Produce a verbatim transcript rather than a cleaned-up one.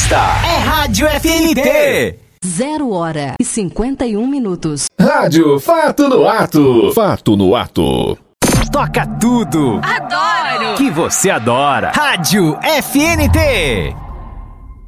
Esta é Rádio F N T. Zero hora e cinquenta e um minutos. Rádio Fato no Ato. Fato no Ato. Toca tudo. Adoro. Que você adora. Rádio F N T.